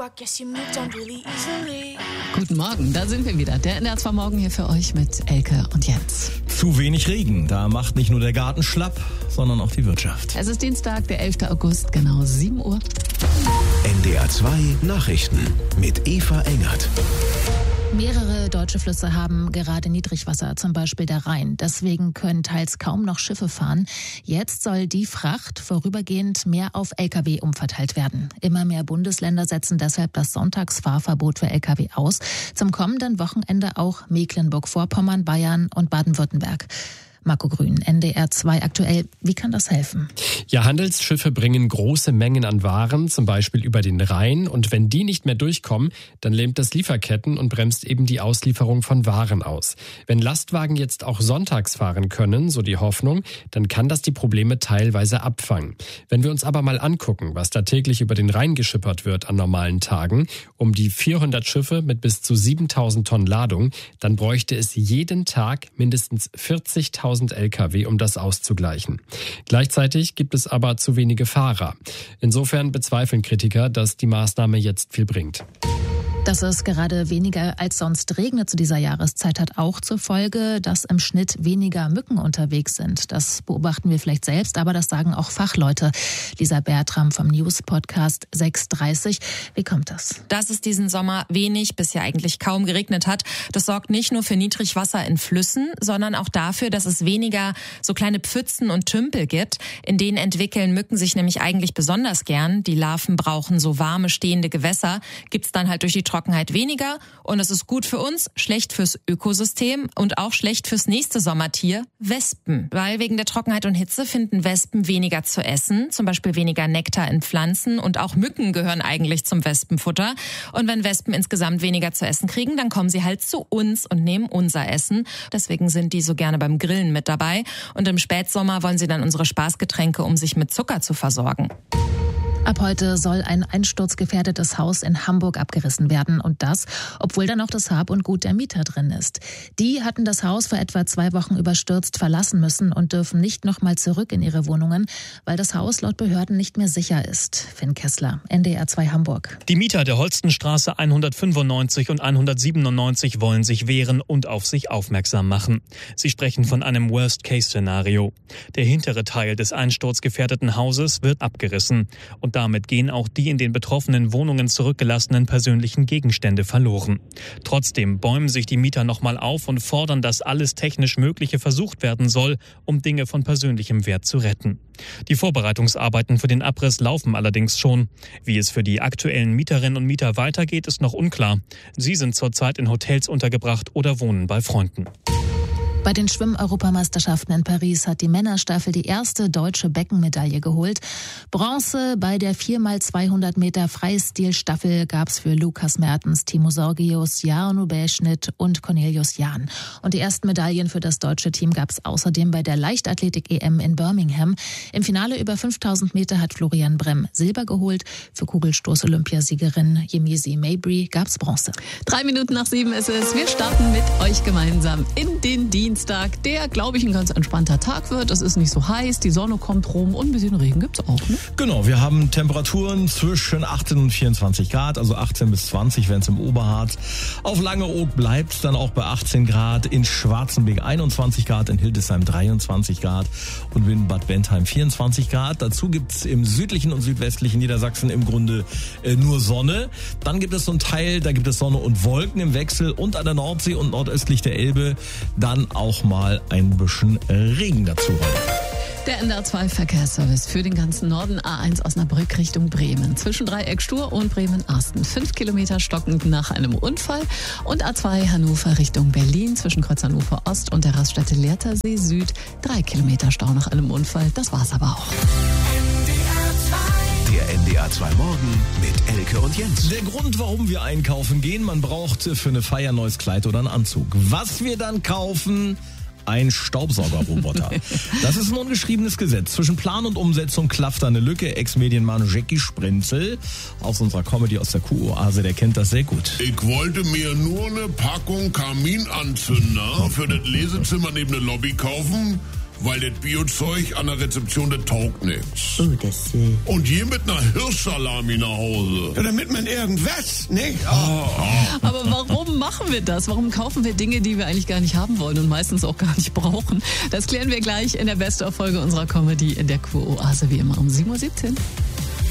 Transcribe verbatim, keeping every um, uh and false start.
Guten Morgen, da sind wir wieder. Der N D R zwei Morgen hier für euch mit Elke und Jens. Zu wenig Regen, da macht nicht nur der Garten schlapp, sondern auch die Wirtschaft. Es ist Dienstag, der elfter August, genau sieben Uhr. N D R zwei Nachrichten mit Eva Engert. Mehrere deutsche Flüsse haben gerade Niedrigwasser, zum Beispiel der Rhein. Deswegen können teils kaum noch Schiffe fahren. Jetzt soll die Fracht vorübergehend mehr auf L K W umverteilt werden. Immer mehr Bundesländer setzen deshalb das Sonntagsfahrverbot für L K W aus. Zum kommenden Wochenende auch Mecklenburg-Vorpommern, Bayern und Baden-Württemberg. Marco Grün, N D R zwei aktuell. Wie kann das helfen? Ja, Handelsschiffe bringen große Mengen an Waren, zum Beispiel über den Rhein. Und wenn die nicht mehr durchkommen, dann lähmt das Lieferketten und bremst eben die Auslieferung von Waren aus. Wenn Lastwagen jetzt auch sonntags fahren können, so die Hoffnung, dann kann das die Probleme teilweise abfangen. Wenn wir uns aber mal angucken, was da täglich über den Rhein geschippert wird an normalen Tagen, um die vierhundert Schiffe mit bis zu siebentausend Tonnen Ladung, dann bräuchte es jeden Tag mindestens vierzigtausend L K W, um das auszugleichen. Gleichzeitig gibt es aber zu wenige Fahrer. Insofern bezweifeln Kritiker, dass die Maßnahme jetzt viel bringt. Dass es gerade weniger als sonst regnet zu dieser Jahreszeit, hat auch zur Folge, dass im Schnitt weniger Mücken unterwegs sind. Das beobachten wir vielleicht selbst, aber das sagen auch Fachleute. Lisa Bertram vom News-Podcast sechs dreißig. Wie kommt das? Dass es diesen Sommer wenig bis ja eigentlich kaum geregnet hat, das sorgt nicht nur für Niedrigwasser in Flüssen, sondern auch dafür, dass es weniger so kleine Pfützen und Tümpel gibt. In denen entwickeln Mücken sich nämlich eigentlich besonders gern. Die Larven brauchen so warme, stehende Gewässer. Gibt's dann halt durch die Trockenheit weniger und es ist gut für uns, schlecht fürs Ökosystem und auch schlecht fürs nächste Sommertier, Wespen. Weil wegen der Trockenheit und Hitze finden Wespen weniger zu essen, zum Beispiel weniger Nektar in Pflanzen und auch Mücken gehören eigentlich zum Wespenfutter. Und wenn Wespen insgesamt weniger zu essen kriegen, dann kommen sie halt zu uns und nehmen unser Essen. Deswegen sind die so gerne beim Grillen mit dabei und im Spätsommer wollen sie dann unsere Spaßgetränke, um sich mit Zucker zu versorgen. Ab heute soll ein einsturzgefährdetes Haus in Hamburg abgerissen werden. Und das, obwohl da noch das Hab und Gut der Mieter drin ist. Die hatten das Haus vor etwa zwei Wochen überstürzt verlassen müssen und dürfen nicht nochmal zurück in ihre Wohnungen, weil das Haus laut Behörden nicht mehr sicher ist. Finn Kessler, N D R zwei Hamburg. Die Mieter der Holstenstraße hundertfünfundneunzig und hundertsiebenundneunzig wollen sich wehren und auf sich aufmerksam machen. Sie sprechen von einem Worst-Case-Szenario. Der hintere Teil des einsturzgefährdeten Hauses wird abgerissen. Und damit gehen auch die in den betroffenen Wohnungen zurückgelassenen persönlichen Gegenstände verloren. Trotzdem bäumen sich die Mieter nochmal auf und fordern, dass alles technisch Mögliche versucht werden soll, um Dinge von persönlichem Wert zu retten. Die Vorbereitungsarbeiten für den Abriss laufen allerdings schon. Wie es für die aktuellen Mieterinnen und Mieter weitergeht, ist noch unklar. Sie sind zurzeit in Hotels untergebracht oder wohnen bei Freunden. Bei den Schwimm-Europameisterschaften in Paris hat die Männerstaffel die erste deutsche Beckenmedaille geholt. Bronze bei der vier mal zweihundert Meter Freistilstaffel gab's für Lukas Mertens, Timo Sorgius, Jarno Bäschnitt und Cornelius Jahn. Und die ersten Medaillen für das deutsche Team gab's außerdem bei der Leichtathletik-E M in Birmingham. Im Finale über fünftausend Meter hat Florian Bremm Silber geholt. Für Kugelstoß-Olympiasiegerin Yemisi Mabry gab's Bronze. Drei Minuten nach sieben ist es. Wir starten mit euch gemeinsam in den Dienstag, der, glaube ich, ein ganz entspannter Tag wird. Es ist nicht so heiß, die Sonne kommt rum und ein bisschen Regen gibt's auch, ne? Genau, wir haben Temperaturen zwischen achtzehn und vierundzwanzig Grad, also achtzehn bis zwanzig, wenn es im Oberharz. Auf Langeoog bleibt es dann auch bei achtzehn Grad, in Schwarzenberg einundzwanzig Grad, in Hildesheim dreiundzwanzig Grad und in Bad Bentheim vierundzwanzig Grad. Dazu gibt's im südlichen und südwestlichen Niedersachsen im Grunde äh, nur Sonne. Dann gibt es so einen Teil, da gibt es Sonne und Wolken im Wechsel und an der Nordsee und nordöstlich der Elbe dann auch mal ein bisschen Regen dazu. Der N D R zwei Verkehrsservice für den ganzen Norden. A eins Osnabrück Richtung Bremen. Zwischen Dreieck Stur und Bremen-Arsten. Fünf Kilometer stockend nach einem Unfall. Und A zwei Hannover Richtung Berlin. Zwischen Kreuz Hannover Ost und der Raststätte Lehrtersee Süd. Drei Kilometer Stau nach einem Unfall. Das war's aber auch. Der N D R zwei Morgen mit Elke und Jens. Der Grund, warum wir einkaufen gehen, man braucht für eine Feier ein neues Kleid oder einen Anzug. Was wir dann kaufen... Ein Staubsaugerroboter. Das ist ein ungeschriebenes Gesetz. Zwischen Plan und Umsetzung klafft da eine Lücke. Ex-Medienmann Jackie Sprenzel aus unserer Comedy aus der Q-Oase, der kennt das sehr gut. Ich wollte mir nur eine Packung Kaminanzünder für das Lesezimmer neben der Lobby kaufen. weil das Biozeug an der Rezeption, das taugt nichts. Oh, das, äh... Und hier mit einer Hirschsalami nach Hause. Ja, damit man irgendwas, ne? Oh. Aber warum machen wir das? Warum kaufen wir Dinge, die wir eigentlich gar nicht haben wollen und meistens auch gar nicht brauchen? Das klären wir gleich in der Best-of-Folge unserer Comedy in der Kuroase, wie immer um sieben Uhr siebzehn.